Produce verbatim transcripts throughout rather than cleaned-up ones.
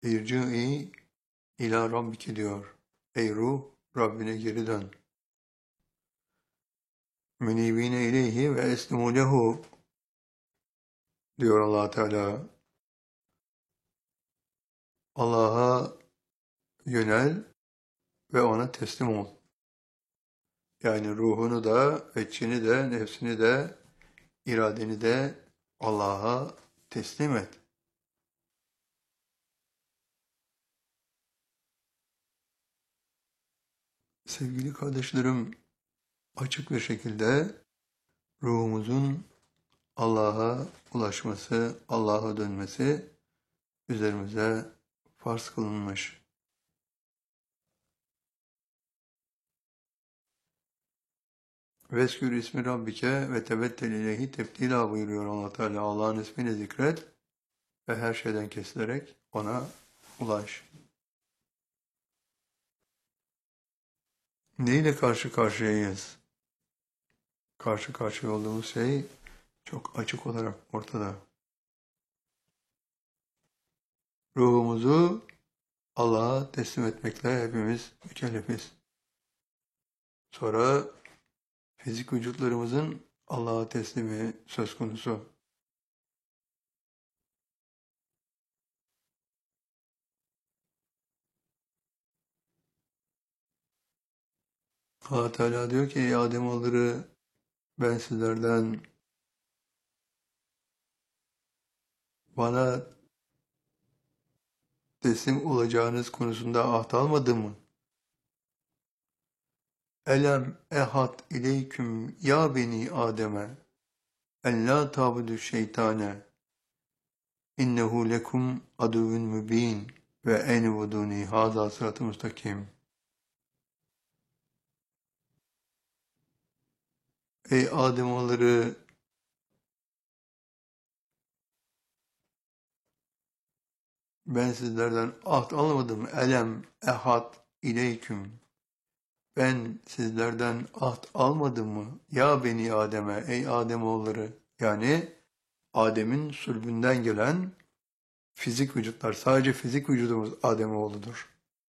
İrci'i ila rabbike diyor. Ey ruh, Rabbine geri dön. Münibine ileyhi ve eslimu lehu diyor Allah Teala. Allah'a yönel ve ona teslim ol. Yani ruhunu da, içini de, nefsini de, iradeni de Allah'a teslim et. Sevgili kardeşlerim, açık bir şekilde ruhumuzun Allah'a ulaşması, Allah'a dönmesi üzerimize farz kılınmış. Veskür ismi Rabbike ve tebettel ileyhi tebdila buyuruyor Allah Teala. Allah'ın ismini zikret ve her şeyden kesilerek ona ulaş. Neyle karşı karşıyayız? Karşı karşıya olduğumuz şey çok açık olarak ortada. Ruhumuzu Allah'a teslim etmekle hepimiz mükellefiz. Sonra fizik vücutlarımızın Allah'a teslimi söz konusu. Allah Teala diyor ki ey Ademoğulları ben sizlerden bana teslim olacağınız konusunda ahd almadım mı? Elem ehad ileyküm ya beni Adem'e en la tabudu şeytane innehu lekum aduvun mübin ve en vuduni haza sıratı müstakim. Ey Ademoğulları ben sizlerden ahd almadım. Elem ehad ileyküm. Ben sizlerden ahd almadım mı? Ya beni Adem'e, ey Ademoğulları. Yani Adem'in sülbünden gelen fizik vücutlar. Sadece fizik vücudumuz Ademoğludur.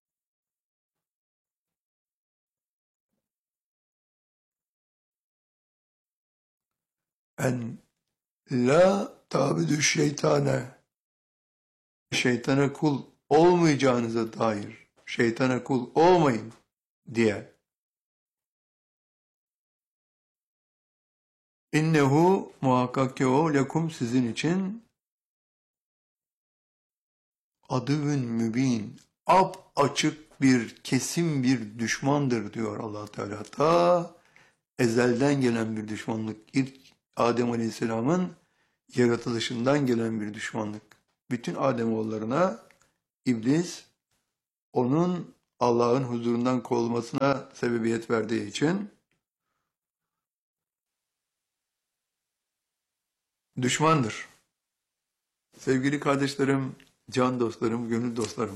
En la tabidü şeytane. Şeytana kul olmayacağınıza dair. Şeytana kul olmayın diye. İnnehu muhakkak ki o lekum sizin için aduvun mübin, ap açık bir, kesin bir düşmandır diyor Allah Teala. Ta ezelden gelen bir düşmanlık. İlk Adem Aleyhisselam'ın yaratılışından gelen bir düşmanlık. Bütün Ademoğullarına iblis onun Allah'ın huzurundan kovulmasına sebebiyet verdiği için düşmandır. Sevgili kardeşlerim, can dostlarım, gönül dostlarım.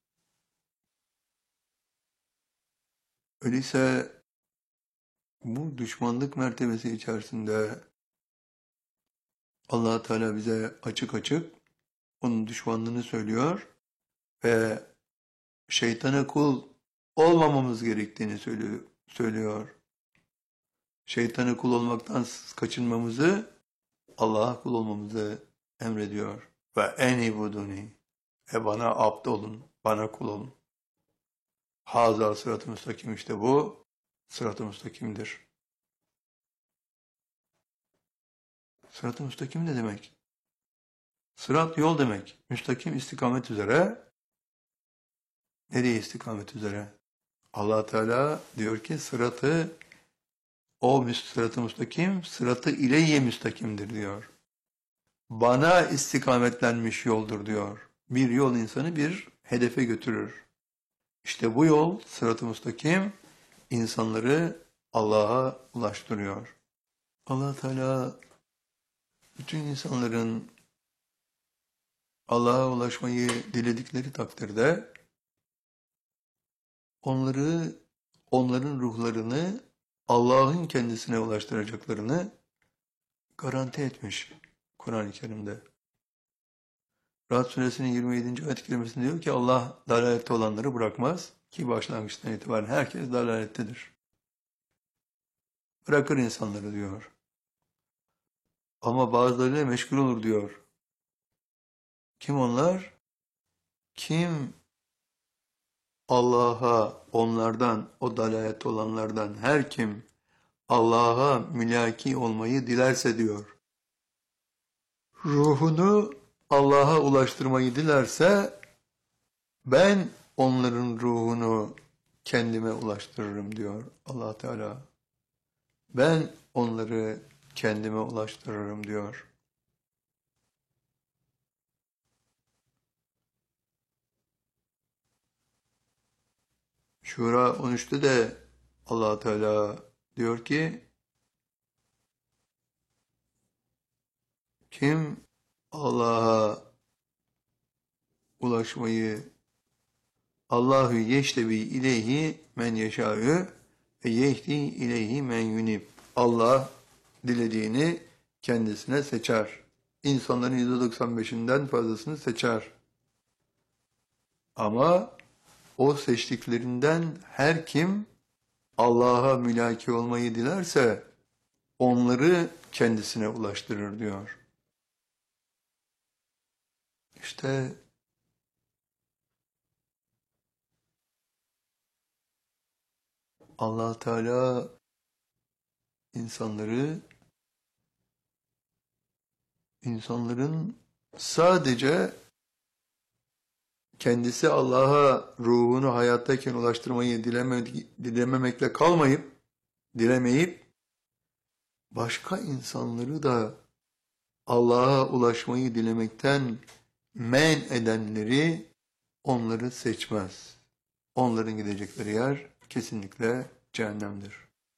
Öyleyse bu düşmanlık mertebesi içerisinde Allah Teala bize açık açık onun düşmanlığını söylüyor ve şeytana kul olmamamız gerektiğini söylüyor. Şeytana kul olmaktan kaçınmamızı, Allah'a kul olmamızı emrediyor. Ve en ibuduni, e bana abd olun, bana kul olun. Haza sırat-ı müstakim, işte bu sırat-ı müstakimdir. Sırat-ı müstakim ne demek? Sırat yol demek. Müstakim istikamet üzere. Nereye istikamet üzere? Allah Teala diyor ki sıratı o sırat-ı müstakim, sıratı ileyye müstakimdir diyor. Bana istikametlenmiş yoldur diyor. Bir yol insanı bir hedefe götürür. İşte bu yol sırat-ı müstakim insanları Allah'a ulaştırıyor. Allah Teala bütün insanların Allah'a ulaşmayı diledikleri takdirde onları, onların ruhlarını Allah'ın kendisine ulaştıracaklarını garanti etmiş Kur'an-ı Kerim'de. Ra'd suresinin yirmi yedinci ayet kelimesinde diyor ki Allah dalalette olanları bırakmaz ki başlangıçtan itibaren herkes dalalettedir. Bırakır insanları diyor. Ama bazılarıyla meşgul olur diyor. Kim onlar? Kim Allah'a onlardan, o dalalette olanlardan her kim Allah'a mülaki olmayı dilerse diyor. Ruhunu Allah'a ulaştırmayı dilerse ben onların ruhunu kendime ulaştırırım diyor Allah Teala. Ben onları kendime ulaştırırım diyor. Şura on üçte de Allah Teala diyor ki kim Allah'a ulaşmayı Allahu yeştebi ileyhi men yeşâ'ü ve yehdi ileyhi men yunib. Allah dilediğini kendisine seçer. İnsanların yüzde doksan beşinden fazlasını seçer. Ama o seçtiklerinden her kim Allah'a mülaki olmayı dilerse onları kendisine ulaştırır diyor. İşte Allah Teala insanları insanların sadece kendisi Allah'a ruhunu hayattayken ulaştırmayı dileme, dilememekle kalmayıp dilemeyip başka insanları da Allah'a ulaşmayı dilemekten men edenleri onları seçmez. Onların gidecekleri yer kesinlikle cehennemdir.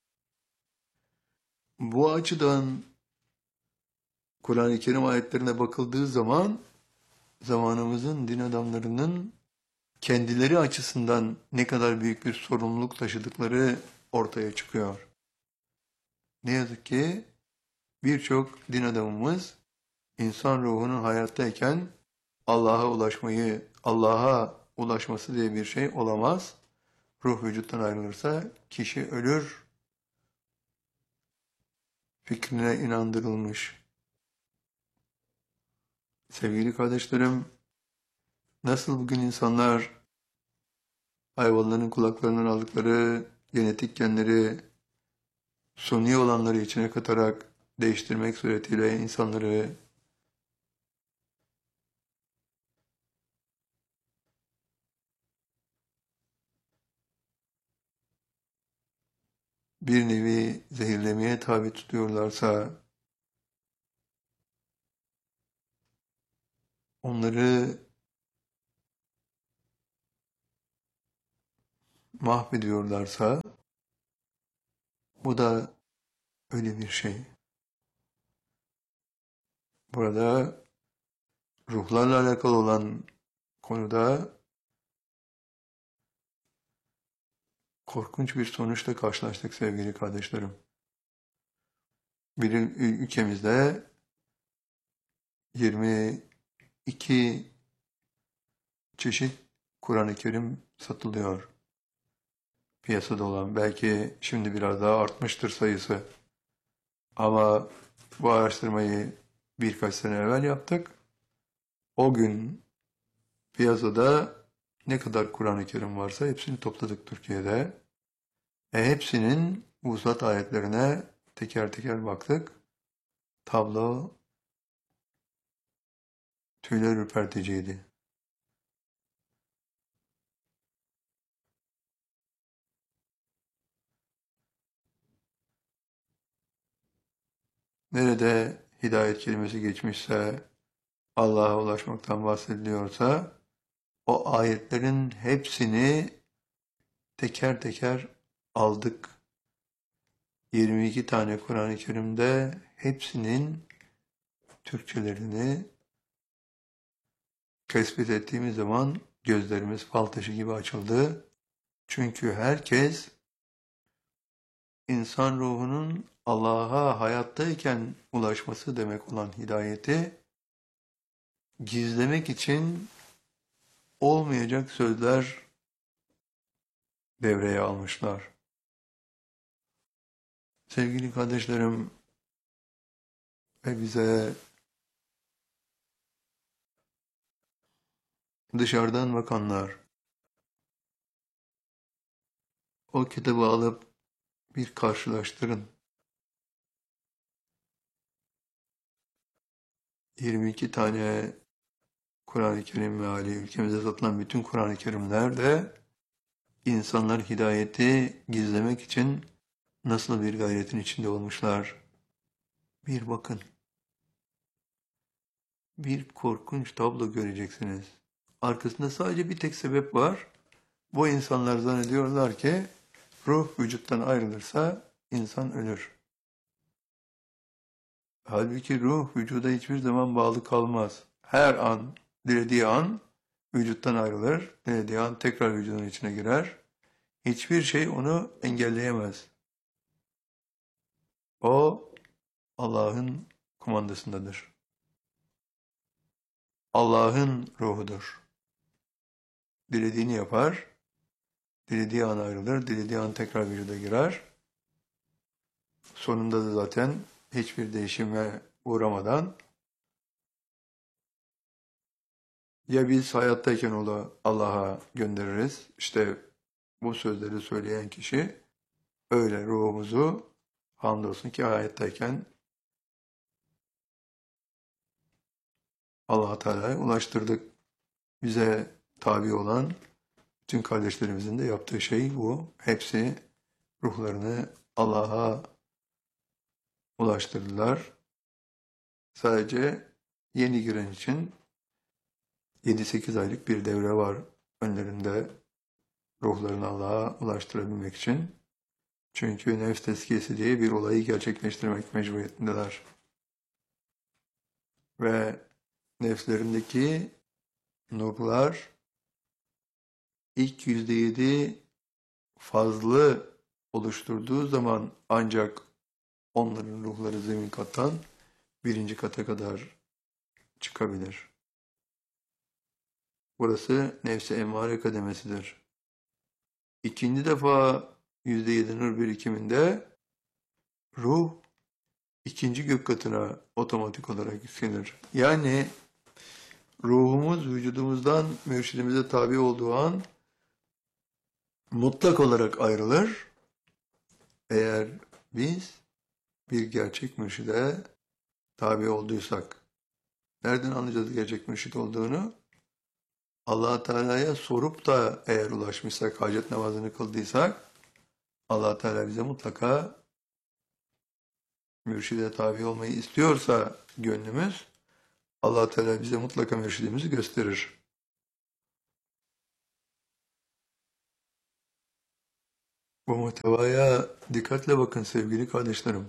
Bu açıdan Kur'an-ı Kerim ayetlerine bakıldığı zaman zamanımızın din adamlarının kendileri açısından ne kadar büyük bir sorumluluk taşıdıkları ortaya çıkıyor. Ne yazık ki birçok din adamımız insan ruhunun hayattayken Allah'a ulaşmayı, Allah'a ulaşması diye bir şey olamaz. Ruh vücuttan ayrılırsa kişi ölür fikrine inandırılmış. Sevgili kardeşlerim, nasıl bugün insanlar hayvanların kulaklarından aldıkları genetik genleri suni olanları içine katarak değiştirmek suretiyle insanları bir nevi zehirlemeye tabi tutuyorlarsa onları mahvediyorlarsa bu da öyle bir şey. Burada ruhlarla alakalı olan konuda korkunç bir sonuçla karşılaştık sevgili kardeşlerim. Bir ülkemizde yirmi iki çeşit Kur'an-ı Kerim satılıyor. Piyasada olan belki şimdi biraz daha artmıştır sayısı. Ama bu araştırmayı birkaç sene evvel yaptık. O gün piyasada ne kadar Kur'an-ı Kerim varsa hepsini topladık Türkiye'de. E hepsinin vuslat ayetlerine teker teker baktık. Tablo tüyler ürperticiydi. Nerede hidayet kelimesi geçmişse, Allah'a ulaşmaktan bahsediliyorsa, o ayetlerin hepsini teker teker aldık. yirmi iki tane Kur'an-ı Kerim'de hepsinin Türkçelerini tespit ettiğimiz zaman gözlerimiz fal taşı gibi açıldı. Çünkü herkes insan ruhunun Allah'a hayattayken ulaşması demek olan hidayeti gizlemek için olmayacak sözler devreye almışlar. Sevgili kardeşlerim ve bize dışarıdan bakanlar, o kitabı alıp bir karşılaştırın. yirmi iki tane Kur'an-ı Kerim meali, ülkemizde satılan bütün Kur'an-ı Kerimlerde insanlar hidayeti gizlemek için nasıl bir gayretin içinde olmuşlar. Bir bakın. Bir korkunç tablo göreceksiniz. Arkasında sadece bir tek sebep var. Bu insanlar zannediyorlar ki ruh vücuttan ayrılırsa insan ölür. Halbuki ruh vücuda hiçbir zaman bağlı kalmaz. Her an, dilediği an vücuttan ayrılır, dilediği an tekrar vücudun içine girer. Hiçbir şey onu engelleyemez. O Allah'ın kumandasındadır. Allah'ın ruhudur. Dilediğini yapar, dilediği an ayrılır, dilediği an tekrar vücuda girer. Sonunda da zaten hiçbir değişime uğramadan ya biz hayattayken onu Allah'a göndeririz, işte bu sözleri söyleyen kişi öyle ruhumuzu hamdolsun ki hayattayken Allah-u Teala'ya ulaştırdık. Bize tabi olan bütün kardeşlerimizin de yaptığı şey bu. Hepsi ruhlarını Allah'a ulaştırdılar. Sadece yeni giren için yedi sekiz aylık bir devre var önlerinde ruhlarını Allah'a ulaştırabilmek için. Çünkü nefs tezkiyesi diye bir olayı gerçekleştirmek mecburiyetindeler. Ve nefslerindeki nurlar ilk yüzde yedi fazlı oluşturduğu zaman ancak onların ruhları zemin kattan birinci kata kadar çıkabilir. Burası nefs-i emmare kademesidir. İkinci defa yüzde yedi nur birikiminde ruh ikinci gök katına otomatik olarak yükselir. Yani ruhumuz vücudumuzdan mürşidimize tabi olduğu an mutlak olarak ayrılır. Eğer biz bir gerçek mürşide tabi olduysak. Nereden anlayacağız gerçek mürşit olduğunu? Allah Teala'ya sorup da eğer ulaşmışsak, hacet namazını kıldıysak, Allah Teala bize mutlaka mürşide tabi olmayı istiyorsa gönlümüz, Allah Teala bize mutlaka mürşidimizi gösterir. Bu muhtevaya dikkatle bakın sevgili kardeşlerim.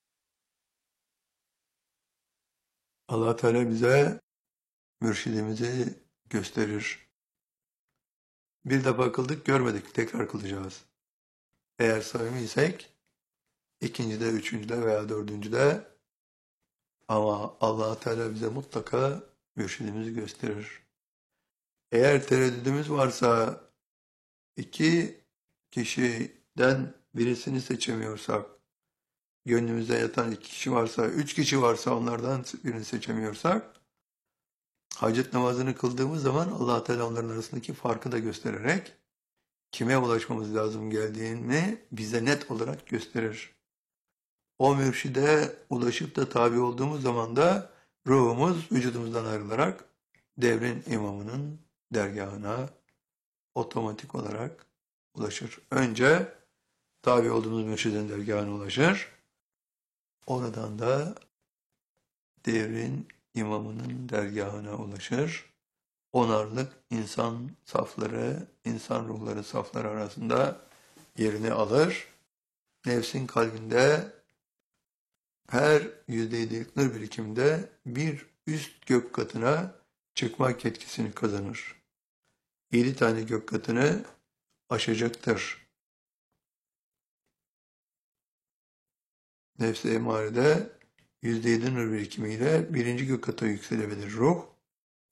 Allah Teala bize mürşidimizi gösterir. Bir defa kıldık, görmedik, tekrar kılacağız. Eğer samimiysek, ikincide, üçüncüde veya dördüncüde ama Allah Teala bize mutlaka mürşidimizi gösterir. Eğer tereddüdümüz varsa, iki kişiden birisini seçemiyorsak, gönlümüzde yatan iki kişi varsa, üç kişi varsa onlardan birini seçemiyorsak, hacet namazını kıldığımız zaman Allah Teala onların arasındaki farkı da göstererek kime ulaşmamız lazım geldiğini bize net olarak gösterir. O mürşide ulaşıp da tabi olduğumuz zaman da ruhumuz vücudumuzdan ayrılarak devrin imamının dergahına otomatik olarak ulaşır. Önce tabi olduğumuz mürşidin dergahına ulaşır. Oradan da devrin imamının dergahına ulaşır. Onarlık insan safları, insan ruhları safları arasında yerini alır. Nefsin kalbinde her yüzde yedilik nur birikiminde bir üst gök katına çıkmak yetkisini kazanır. Yedi tane gök katını aşacaktır. Nefs-i emarede yüzde yedi nur birikimiyle birinci gök kata yükselebilir ruh.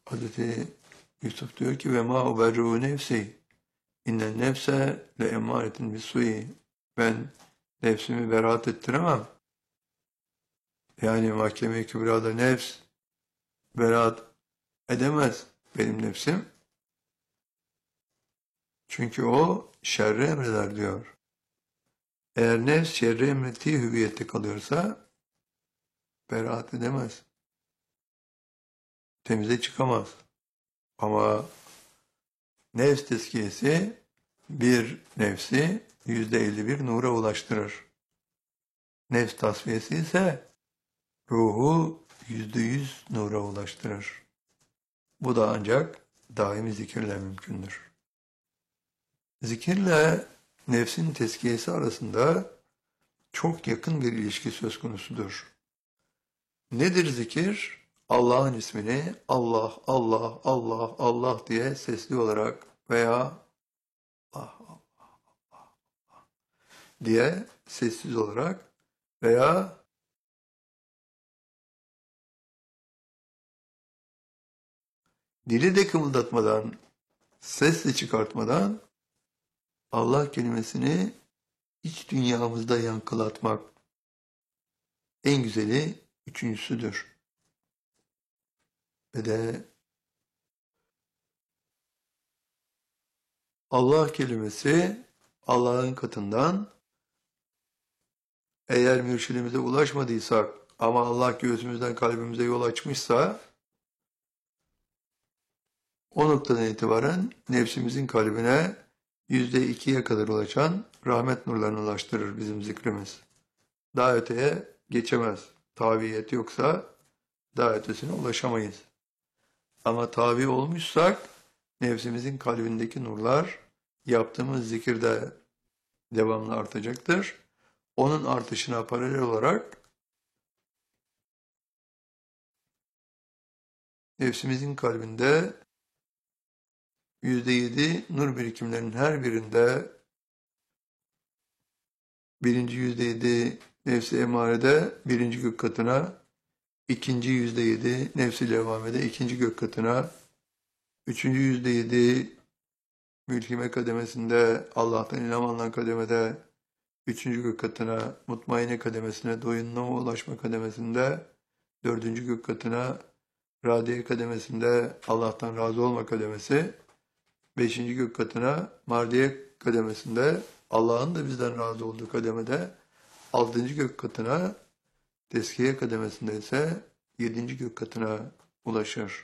Hazreti Yusuf diyor ki ve ma uberru nefsi innen nefse le emaretin bisui. Ben nefsimi beraat ettiremem. Yani mahkeme-i kübrada nefs beraat edemez benim nefsim. Çünkü o şerri emreder diyor. Eğer nefs şerri emrettiği hüviyette kalıyorsa beraat edemez. Temize çıkamaz. Ama nefs tezkiyesi bir nefsi yüzde elli bir nura ulaştırır. Nefs tasfiyesi ise ruhu yüzde yüz nura ulaştırır. Bu da ancak daimi zikirle mümkündür. Zikirle nefsin tezkiyesi arasında çok yakın bir ilişki söz konusudur. Nedir zikir? Allah'ın ismini Allah, Allah, Allah, Allah diye sesli olarak veya Allah, Allah, Allah diye sessiz olarak veya dili de kımıldatmadan, ses de çıkartmadan Allah kelimesini iç dünyamızda yankılatmak en güzeli üçüncüsüdür. Ve de Allah kelimesi Allah'ın katından eğer mürşidimize ulaşmadıysak ama Allah göğsümüzden kalbimize yol açmışsa o noktadan itibaren nefsimizin kalbine yüzde ikiye kadar ulaşan rahmet nurlarını ulaştırır bizim zikrimiz. Daha öteye geçemez. Taviyet yoksa daha ötesine ulaşamayız. Ama tabi olmuşsak nefsimizin kalbindeki nurlar yaptığımız zikirde devamlı artacaktır. Onun artışına paralel olarak nefsimizin kalbinde yüzde yedi nur birikimlerinin her birinde birinci yüzde yedi nefsi emarede birinci gök katına, ikinci yüzde yedi nefsi levvamede ikinci gök katına, üçüncü yüzde yedi mülkime kademesinde Allah'tan ilham alınan kademede üçüncü gök katına, mutmainne kademesine, doyunluğa ulaşma kademesinde dördüncü gök katına, radiye kademesinde Allah'tan razı olma kademesi, beşinci gök katına, mardiye kademesinde Allah'ın da bizden razı olduğu kademede, altıncı gök katına, teskiye kademesinde ise yedinci gök katına ulaşır.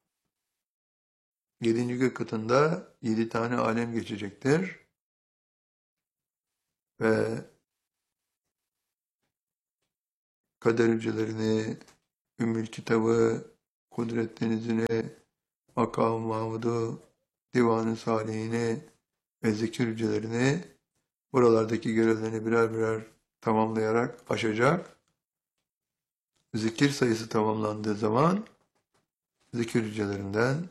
Yedinci gök katında yedi tane alem geçecektir. Ve kader hücrelerini, Ümmül Kitabı, Kudret Denizi'ni, Makam-ı Mahmud'u, Divan-ı Salihini ve zikir hücrelerini buralardaki görevlerini birer birer tamamlayarak aşacak. Zikir sayısı tamamlandığı zaman zikir hücrelerinden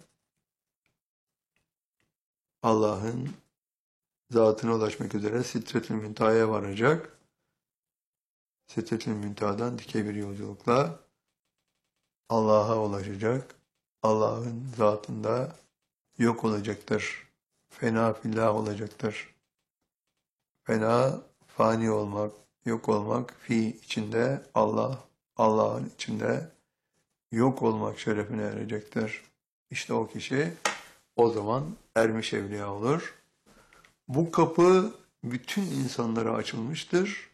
Allah'ın zatına ulaşmak üzere Sidretül Müntaha'ya varacak. Sidretül Müntaha'dan dikey bir yolculukla Allah'a ulaşacak. Allah'ın zatında yok olacaktır. Fena fillah olacaktır. Fena, fani olmak, yok olmak, fi içinde Allah, Allah'ın içinde yok olmak şerefine erecektir. İşte o kişi o zaman ermiş evliya olur. Bu kapı bütün insanlara açılmıştır.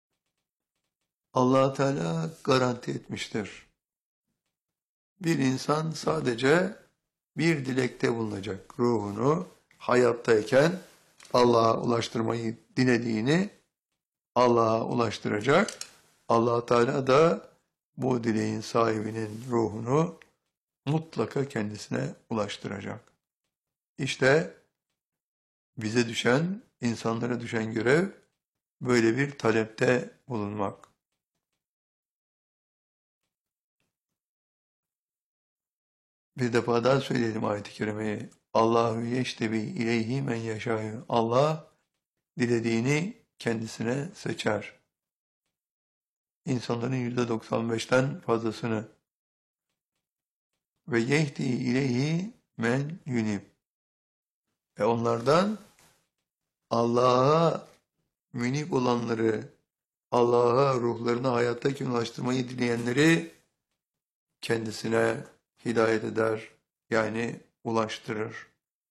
Allah Teala garanti etmiştir. Bir insan sadece bir dilekte bulunacak. Ruhunu hayattayken Allah'a ulaştırmayı dilediğini Allah'a ulaştıracak. Allah Teala da bu dileğin sahibinin ruhunu mutlaka kendisine ulaştıracak. İşte bize düşen, insanlara düşen görev böyle bir talepte bulunmak. Bir defa daha söyleyelim ayet-i kerimeyi. Allahu yeştebi ileyhi men yeşâ'yu. Allah dilediğini kendisine seçer. İnsanların yüzde doksan beşten fazlasını ve yehdi ileyhi men yunib. Ve onlardan Allah'a münip olanları, Allah'a ruhlarını hayatta ulaştırmayı dileyenleri kendisine hidayet eder, yani ulaştırır.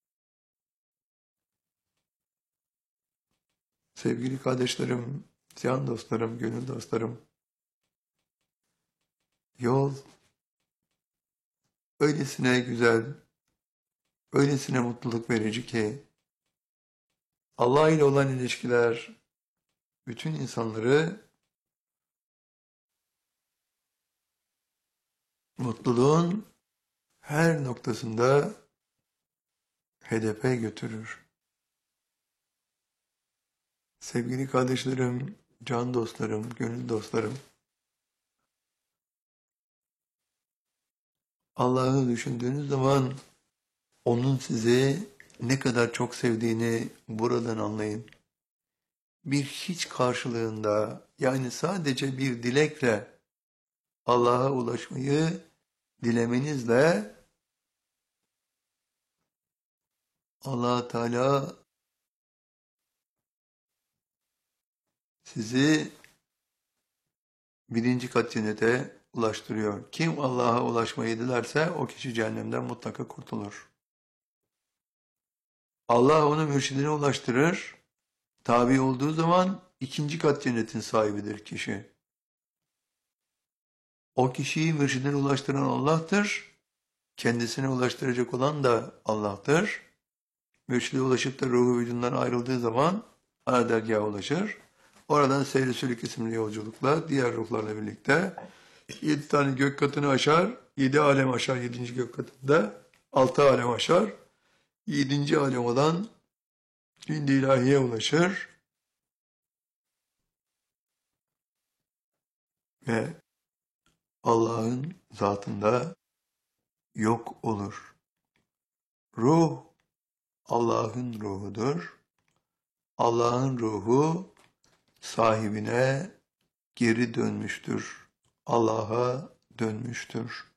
Sevgili kardeşlerim, can dostlarım, gönül dostlarım, yol öylesine güzel, öylesine mutluluk verici ki Allah ile olan ilişkiler bütün insanları mutluluğun her noktasında hedefe götürür. Sevgili kardeşlerim, can dostlarım, gönül dostlarım, Allah'ı düşündüğünüz zaman onun sizi ne kadar çok sevdiğini buradan anlayın. Bir hiç karşılığında, yani sadece bir dilekle Allah'a ulaşmayı dilemenizle Allah Teala sizi birinci kat cennete ulaştırıyor. Kim Allah'a ulaşmayı dilerse o kişi cehennemden mutlaka kurtulur. Allah onu mürşidine ulaştırır. Tabi olduğu zaman ikinci kat cennetin sahibidir kişi. O kişiyi mürşidine ulaştıran Allah'tır. Kendisine ulaştıracak olan da Allah'tır. Mürşide ulaşıp da ruhu vücudundan ayrıldığı zaman ana dergaha ulaşır. Oradan Seyr-i Sülük isimli yolculukla diğer ruhlarla birlikte yedi tane gök katını aşar, yedi alem aşar yedinci gök katında, altı alem aşar, yedinci alem olan Cind-i İlahiye ulaşır ve Allah'ın zatında yok olur. Ruh Allah'ın ruhudur. Allah'ın ruhu sahibine geri dönmüştür. Allah'a dönmüştür.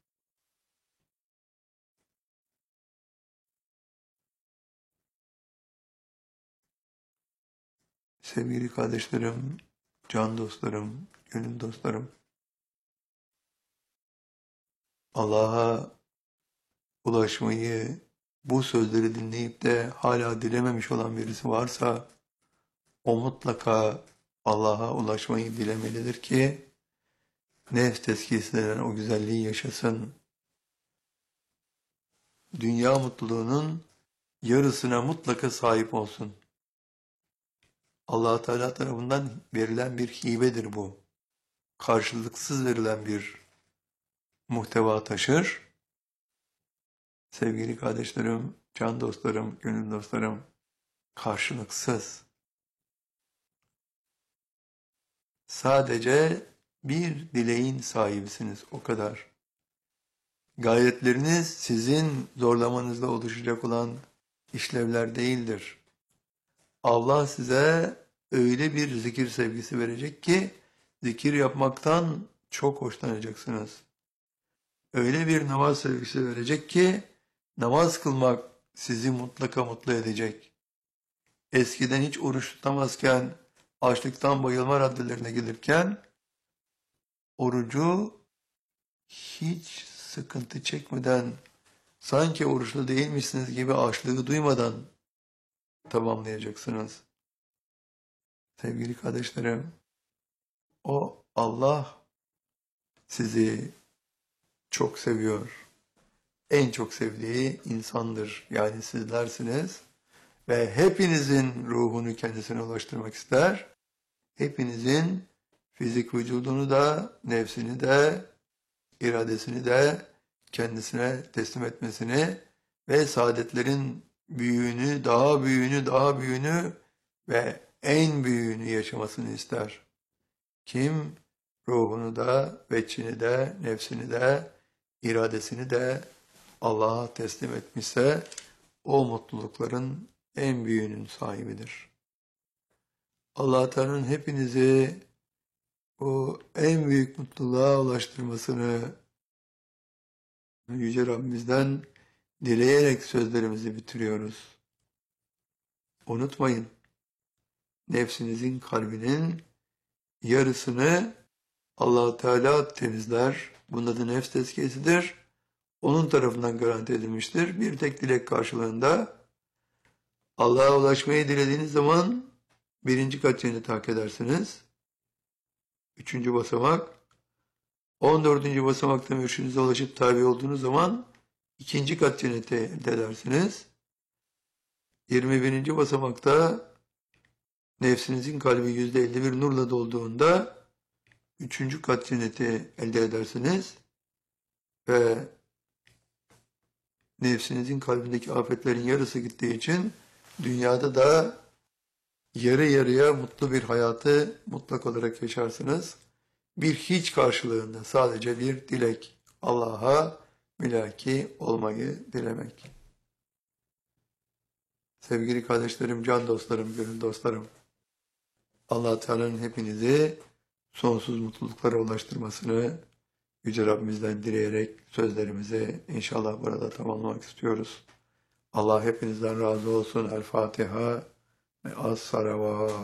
Sevgili kardeşlerim, can dostlarım, gönül dostlarım, Allah'a ulaşmayı, bu sözleri dinleyip de hala dilememiş olan birisi varsa, o mutlaka Allah'a ulaşmayı dilemelidir ki, nefs tezkiyesi denen o güzelliği yaşasın. Dünya mutluluğunun yarısına mutlaka sahip olsun. Allah Teala tarafından verilen bir hibedir bu. Karşılıksız verilen bir muhteva taşır. Sevgili kardeşlerim, can dostlarım, gönül dostlarım, karşılıksız. Sadece bir dileğin sahibisiniz, o kadar. Gayretleriniz sizin zorlamanızla oluşacak olan işlevler değildir. Allah size öyle bir zikir sevgisi verecek ki, zikir yapmaktan çok hoşlanacaksınız. Öyle bir namaz sevgisi verecek ki, namaz kılmak sizi mutlaka mutlu edecek. Eskiden hiç oruç tutamazken, açlıktan bayılma raddelerine gelirken, orucu hiç sıkıntı çekmeden, sanki oruçlu değilmişsiniz gibi açlığı duymadan tamamlayacaksınız. Sevgili kardeşlerim, o Allah sizi çok seviyor. En çok sevdiği insandır. Yani sizlersiniz. Ve hepinizin ruhunu kendisine ulaştırmak ister. Hepinizin fizik vücudunu da, nefsini de, iradesini de kendisine teslim etmesini ve saadetlerin büyüğünü, daha büyüğünü, daha büyüğünü ve en büyüğünü yaşamasını ister. Kim ruhunu da, veçhini de, nefsini de, iradesini de Allah'a teslim etmişse o mutlulukların en büyüğünün sahibidir. Allah Teala'nın hepinizi o en büyük mutluluğa ulaştırmasını Yüce Rabbimizden dileyerek sözlerimizi bitiriyoruz. Unutmayın, nefsinizin kalbinin yarısını Allah-u Teala temizler. Bunun adı nefs tezkiyesidir. Onun tarafından garanti edilmiştir. Bir tek dilek karşılığında Allah'a ulaşmayı dilediğiniz zaman birinci kat cenneti hak edersiniz. Üçüncü basamak. On dördüncü basamakta mürşidinize ulaşıp tabi olduğunuz zaman ikinci kat cenneti elde edersiniz. Yirmi birinci basamakta nefsinizin kalbi yüzde elli bir nurla dolduğunda üçüncü kat cenneti elde edersiniz. Ve nefsinizin kalbindeki afetlerin yarısı gittiği için dünyada da yarı yarıya mutlu bir hayatı mutlak olarak yaşarsınız. Bir hiç karşılığında sadece bir dilek. Allah'a mülaki olmayı dilemek. Sevgili kardeşlerim, can dostlarım, gönül dostlarım. Allah Teala'nın hepinizi sonsuz mutluluklara ulaştırmasını Yüce Rabbimizden dileyerek sözlerimizi inşallah burada tamamlamak istiyoruz. Allah hepinizden razı olsun. El Fatiha ve as-salavat.